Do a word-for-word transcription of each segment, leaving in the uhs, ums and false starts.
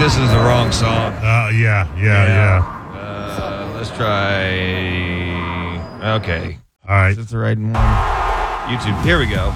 this is the wrong song. Uh, yeah, yeah, yeah. Uh, let's try. Okay. All right. Is this the right one? YouTube. Here we go.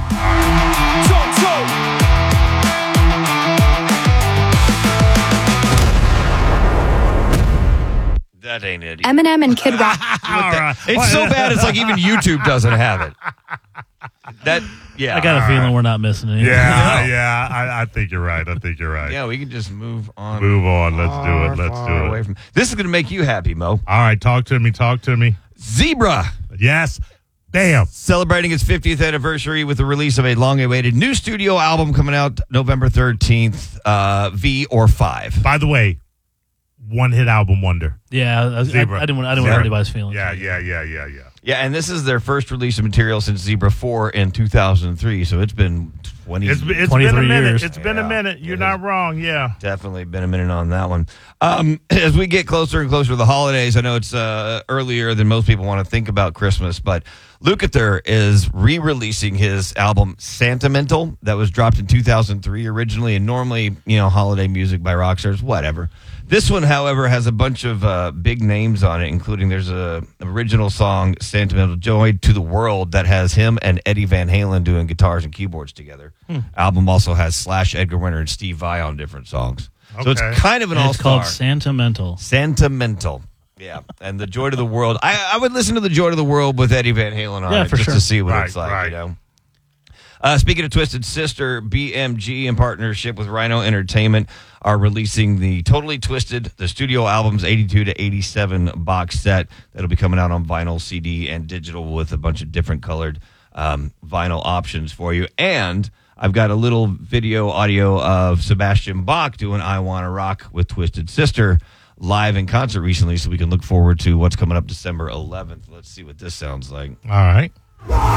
That ain't it. Eminem and Kid Rock. All right. It's so bad, it's like even YouTube doesn't have it. That, yeah. I got a feeling we're not missing anything. Yeah, yeah. I, I think you're right. I think you're right. Yeah, we can just move on. Move on. Let's do far, it. Let's far do it. away from- This is going to make you happy, Mo. All right. Talk to me. Talk to me. Zebra. Yes. Bam. Celebrating its fiftieth anniversary with the release of a long-awaited new studio album coming out November thirteenth, uh, V or five. By the way, one hit album wonder. Yeah, I, I, I Zebra. didn't want, I didn't want Zebra. anybody's feelings. Yeah, yeah, yeah, yeah, yeah. Yeah, and this is their first release of material since Zebra four in two thousand three, so it's been twenty It's, it's been a twenty-three minute. years. It's been Yeah, a minute. You're it not is. wrong. Yeah. Definitely been a minute on that one. Um, as we get closer and closer to the holidays, I know it's uh, earlier than most people want to think about Christmas, but Lukather is re-releasing his album Sentimental that was dropped in two thousand three originally, and normally, you know, holiday music by rock stars, whatever. This one, however, has a bunch of uh, big names on it, including there's a original song, Sentimental Joy to the World, that has him and Eddie Van Halen doing guitars and keyboards together. Hmm. Album also has Slash, Edgar Winter, and Steve Vai on different songs. So it's Okay. kind of an And it's all-star. called Sentimental. Sentimental. Yeah, and the Joy to the World. I, I would listen to the Joy to the World with Eddie Van Halen on Yeah, it for just sure. to see what Right, it's like, right. you know. Uh, speaking of Twisted Sister, B M G in partnership with Rhino Entertainment are releasing the Totally Twisted, the studio albums eighty-two to eighty-seven box set that'll be coming out on vinyl, C D, and digital with a bunch of different colored um, vinyl options for you. And I've got a little video audio of Sebastian Bach doing I Wanna Rock with Twisted Sister live in concert recently, so we can look forward to what's coming up December eleventh. Let's see what this sounds like. All right.